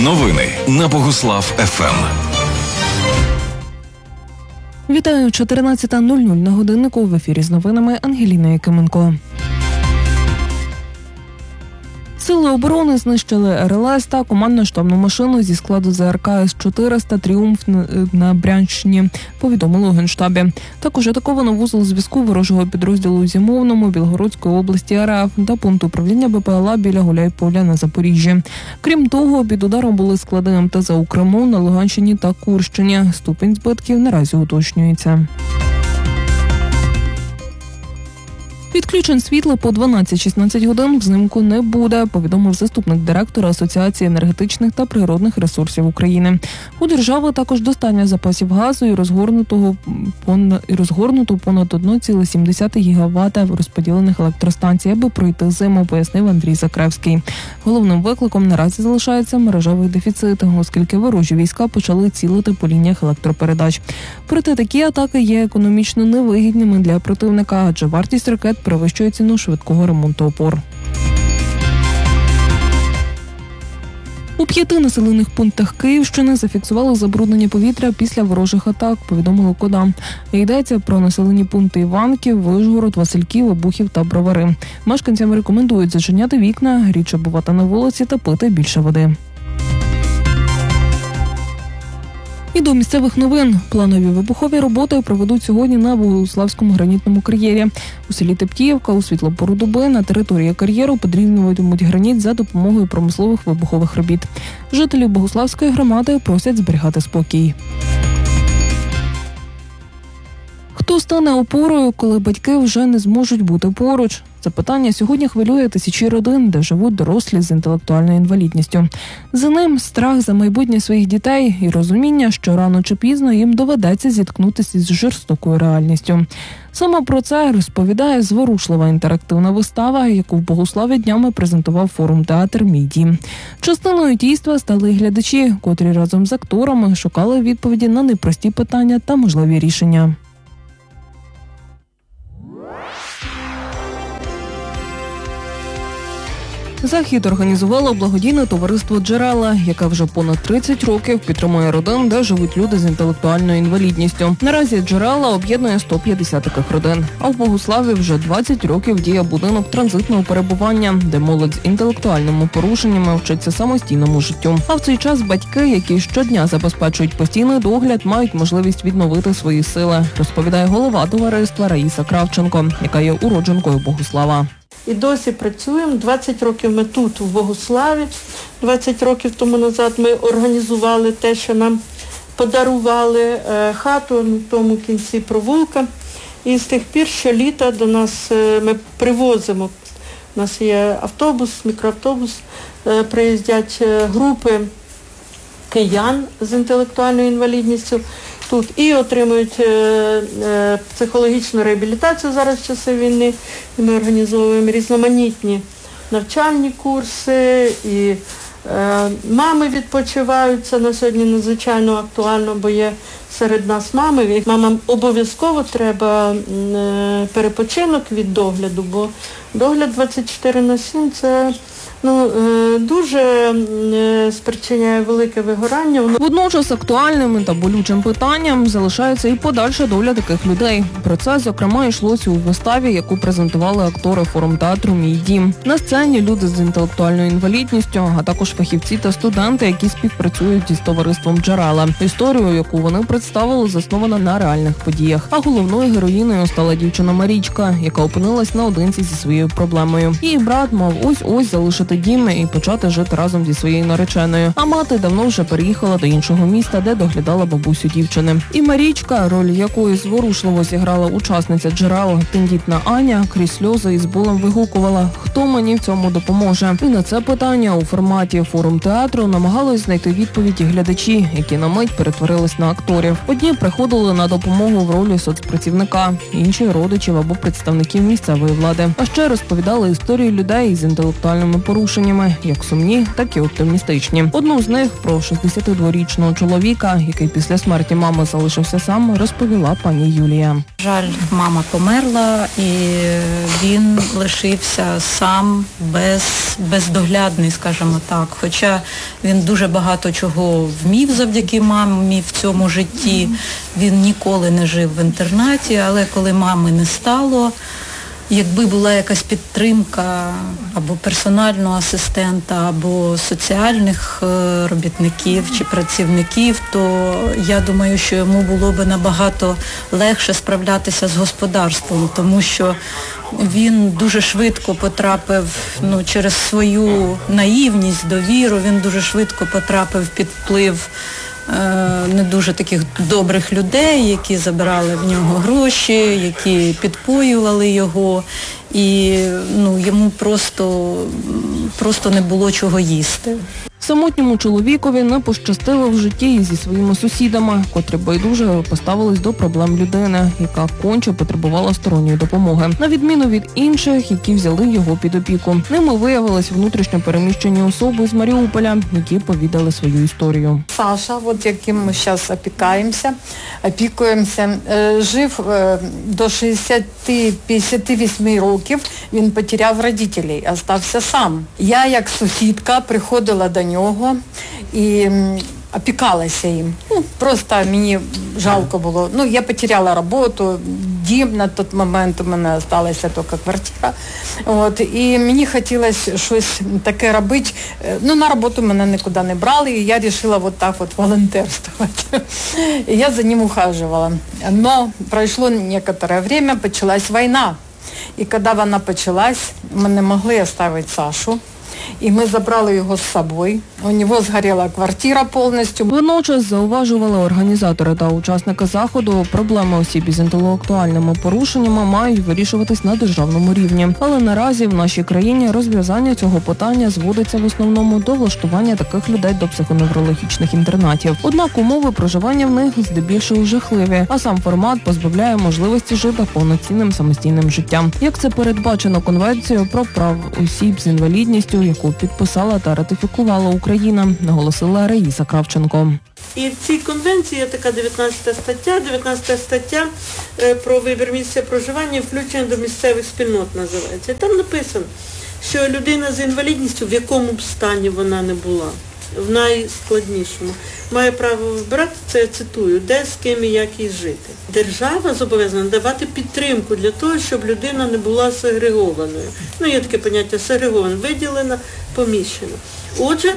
Новини на Богуслав ФМ. Вітаю, 14:00 на годиннику. В ефірі з новинами Ангеліна Якименко. Сили оборони знищили РЛС та командно-штабну машину зі складу ЗРК С-400 «Тріумф» на Брянщині, повідомили у Генштабі. Також атаковано вузол зв'язку ворожого підрозділу у Зимовному, Білгородської області РФ та пункт управління БПЛА біля Гуляйполя на Запоріжжі. Крім того, під ударом були склади МТЗ у Криму, на Луганщині та Курщині. Ступінь збитків наразі уточнюється. Відключень світла по 12-16 годин взимку не буде, повідомив заступник директора Асоціації енергетичних та природних ресурсів України. У держави також достатньо запасів газу і розгорнуто понад 1,7 гігавата розподілених електростанцій, аби пройти зиму, пояснив Андрій Закревський. Головним викликом наразі залишається мережевий дефіцит, оскільки ворожі війська почали цілити по лініях електропередач. Проте такі атаки є економічно невигідними для противника, адже вартість ракет перевищує ціну швидкого ремонту опор. У 5 населених пунктах Київщини зафіксували забруднення повітря після ворожих атак, повідомили КОДА. Йдеться про населені пункти Іванків, Вишгород, Васильків, Обухів та Бровари. Мешканцям рекомендують зачиняти вікна, рідше бувати на вулиці та пити більше води. І до місцевих новин. Планові вибухові роботи проведуть сьогодні на Богуславському гранітному кар'єрі. У селі Тептіївка у світлу пору доби на території кар'єру подрібнюватимуть граніт за допомогою промислових вибухових робіт. Жителів Богуславської громади просять зберігати спокій. Хто стане опорою, коли батьки вже не зможуть бути поруч? Це питання сьогодні хвилює тисячі родин, де живуть дорослі з інтелектуальною інвалідністю. За ним страх за майбутнє своїх дітей і розуміння, що рано чи пізно їм доведеться зіткнутися з жорстокою реальністю. Саме про це розповідає зворушлива інтерактивна вистава, яку в Богуславі днями презентував форум «Театр. Мій дім». Частиною дійства стали й глядачі, котрі разом з акторами шукали відповіді на непрості питання та можливі рішення. Захід організувало благодійне товариство «Джерела», яке вже понад 30 років підтримує родин, де живуть люди з інтелектуальною інвалідністю. Наразі «Джерела» об'єднує 150 таких родин. А в Богуславі вже 20 років діє будинок транзитного перебування, де молодь з інтелектуальними порушеннями вчиться самостійному життю. А в цей час батьки, які щодня забезпечують постійний догляд, мають можливість відновити свої сили, розповідає голова товариства Раїса Кравченко, яка є уродженкою Богуслава. І досі працюємо. 20 років ми тут, у Богуславі. 20 років тому назад ми організували те, що нам подарували хату на тому кінці провулка. І з тих пір щоліта до нас ми привозимо. У нас є автобус, мікроавтобус, приїздять групи киян з інтелектуальною інвалідністю тут і отримують психологічну реабілітацію зараз в часи війни. І ми організовуємо різноманітні навчальні курси, і мами відпочивають. Це на сьогодні надзвичайно актуально, бо є серед нас мами. Мамам обов'язково треба перепочинок від догляду, бо догляд 24/7 – це дуже спричиняє велике вигорання. Водночас актуальним та болючим питанням залишається і подальша доля таких людей. Про це, зокрема, йшлося у виставі, яку презентували актори форум театру «Мій дім». На сцені люди з інтелектуальною інвалідністю, а також фахівці та студенти, які співпрацюють із товариством «Джерела». Історію, яку вони представили, заснована на реальних подіях. А головною героїною стала дівчина Марічка, яка опинилась наодинці зі своєю проблемою. Її брат мав ось-ось залишити дім і почати жити разом зі своєю нареченою. А мати давно вже переїхала до іншого міста, де доглядала бабусю дівчини. І Марічка, роль якої зворушливо зіграла учасниця «Джерел», тендітна Аня, крізь сльози і з болем вигукувала: «Хто мені в цьому допоможе?» І на це питання у форматі форум театру намагались знайти відповіді глядачі, які на мить перетворились на акторів. Одні приходили на допомогу в ролі соцпрацівника, інші – родичів або представників місцевої влади. А ще розповідали історії людей з інтелектуальними порушеннями, порушеннями, як сумні, так і оптимістичні. Одну з них про 62-річного чоловіка, який після смерті мами залишився сам, розповіла пані Юлія. Жаль, мама померла і він лишився сам, бездоглядний, скажімо так. Хоча він дуже багато чого вмів завдяки мамі в цьому житті. Він ніколи не жив в інтернаті, але коли мами не стало, якби була якась підтримка або персонального асистента, або соціальних робітників чи працівників, то я думаю, що йому було б набагато легше справлятися з господарством, тому що він дуже швидко потрапив, через свою наївність, довіру, він дуже швидко потрапив під вплив не дуже таких добрих людей, які забирали в нього гроші, які підпоювали його, і йому просто не було чого їсти. Самотньому чоловікові не пощастило в житті зі своїми сусідами, котрі байдуже поставились до проблем людини, яка конче потребувала сторонньої допомоги. На відміну від інших, які взяли його під опіку. Ними виявились внутрішньо переміщені особи з Маріуполя, які повідали свою історію. Саша, яким ми зараз опікуємося, жив до 60-58 років, він потеряв батьків, залишився сам. Я, як сусідка, приходила до нього і опікалася їм. Просто мені жалко було. Я потеряла роботу, дім на той момент, у мене залишилася тільки квартира. І мені хотілося щось таке робити. На роботу мене нікуди не брали, і я вирішила так волонтерствувати. І я за ним ухаживала. Но пройшло некоторое время, почалась війна. І коли вона почалась, ми не могли оставити Сашу. І ми забрали його з собою. У нього згоріла квартира повністю. Водночас зауважували організатори та учасники заходу, проблеми осіб із інтелектуальними порушеннями мають вирішуватись на державному рівні. Але наразі в нашій країні розв'язання цього питання зводиться в основному до влаштування таких людей до психоневрологічних інтернатів. Однак умови проживання в них здебільшого жахливі, а сам формат позбавляє можливості жити повноцінним самостійним життям. Як це передбачено Конвенцією про прав осіб з інвалідністю, яку підписала та ратифікувала Україна, наголосила Раїса Кравченко. І в цій конвенції є така 19 стаття. 19 стаття про вибір місця проживання і включення до місцевих спільнот називається. Там написано, що людина з інвалідністю, в якому б стані вона не була, в найскладнішому, має право вибирати, це я цитую, де, з ким і як їй жити. Держава зобов'язана давати підтримку для того, щоб людина не була сегрегованою. Є таке поняття сегрегована, виділена, поміщена. Отже,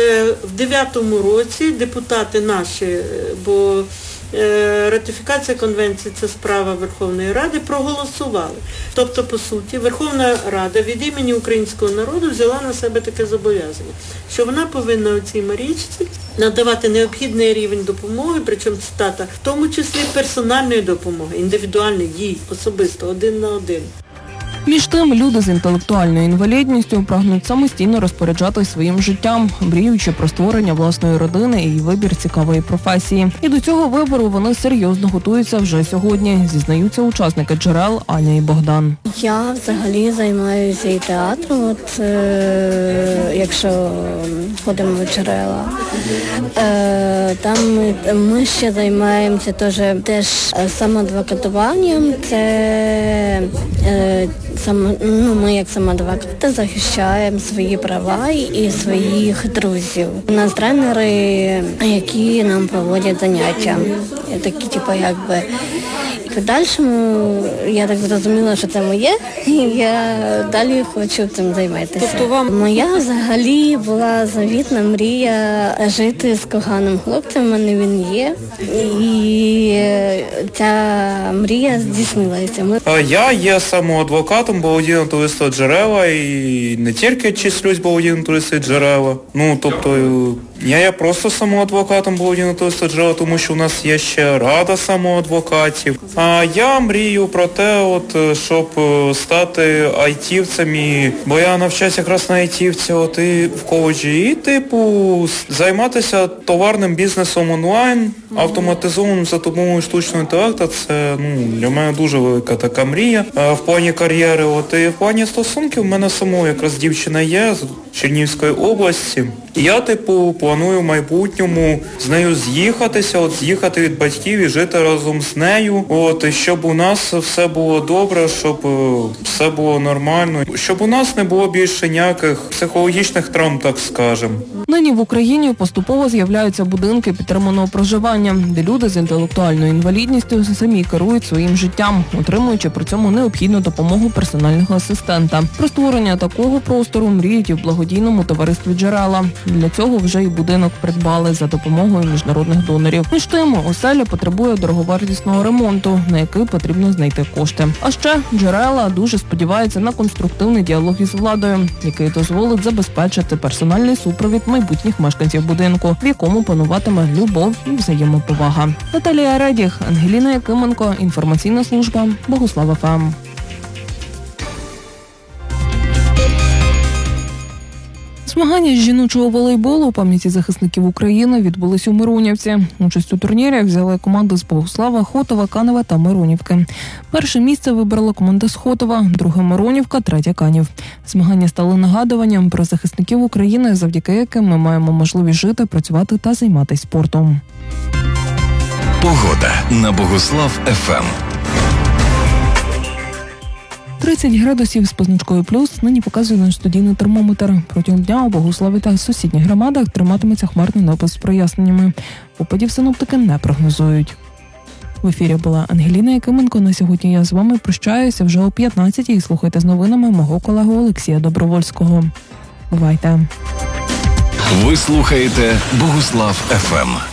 в 9-му році депутати наші, бо ратифікація конвенції – це справа Верховної Ради, проголосували. Тобто, по суті, Верховна Рада від імені українського народу взяла на себе таке зобов'язання, що вона повинна у цій Марічці надавати необхідний рівень допомоги, причому цитата, в тому числі персональної допомоги, індивідуальної, їй, особисто, один на один. Між тим, люди з інтелектуальною інвалідністю прагнуть самостійно розпоряджатись своїм життям, мріючи про створення власної родини і вибір цікавої професії. І до цього вибору вони серйозно готуються вже сьогодні, зізнаються учасники «Джерел» Аня і Богдан. Я взагалі займаюся і театром, якщо ходимо в «Джерела». Там ми ще займаємося теж самоадвокатуванням, це ми як самоадвокати захищаємо свої права і своїх друзів. У нас тренери, які нам проводять заняття, такі в подальшому я так зрозуміла, що це моє, і я далі хочу цим займатися. Моя взагалі була завітна мрія жити з коханим хлопцем, у мене він є, і ця мрія здійснилася. Я є самоадвокатом благодійного товариства «Джерела» і не тільки числюсь благодійного товариства «Джерела». Я є просто самоадвокатом благодійного товариства «Джерела», тому що у нас є ще рада самоадвокатів. А я мрію про те, щоб стати айтівцем, бо я навчаюся якраз на айтівці і в коледжі. І, займатися товарним бізнесом онлайн, автоматизованим за допомогою штучного інтелекту. Це, для мене дуже велика така мрія в плані кар'єри. І в плані стосунків в мене самого якраз дівчина є з Чернігівської області. І я, планую в майбутньому з нею з'їхати від батьків і жити разом з нею. І щоб у нас все було добре, щоб все було нормально, щоб у нас не було більше ніяких психологічних травм, так скажемо. Нині в Україні поступово з'являються будинки підтриманого проживання, де люди з інтелектуальною інвалідністю самі керують своїм життям, отримуючи при цьому необхідну допомогу персонального асистента. Про створення такого простору мріють і в благодійному товаристві «Джерела». Для цього вже і будинок придбали за допомогою міжнародних донорів. Між тим, оселя потребує дороговартісного ремонту, на який потрібно знайти кошти. А ще «Джерела» дуже сподівається на конструктивний діалог із владою, який дозволить забезпечити персональний супровід майбутніх мешканців будинку, в якому пануватиме любов і взаємоповага. Наталія Редіх, Ангеліна Якименко, інформаційна служба Богуслав ФМ. Змагання з жіночого волейболу у пам'яті захисників України відбулись у Миронівці. Участь у турнірі взяли команди з Богуслава, Хотова, Канева та Миронівки. Перше місце вибрала команда з Хотова, друге Миронівка, третє Канів. Змагання стали нагадуванням про захисників України, завдяки яким ми маємо можливість жити, працювати та займатися спортом. Погода на Богуслав ФМ. 30 градусів з позначкою плюс нині показує наш студійний термометр. Протягом дня у Богуславі та сусідніх громадах триматиметься хмарний небо з проясненнями. Опадів синоптики не прогнозують. В ефірі була Ангеліна Якименко. На сьогодні я з вами прощаюся вже о 15-й і слухайте з новинами мого колегу Олексія Добровольського. Бувайте! Ви слухаєте Богуслав ФМ.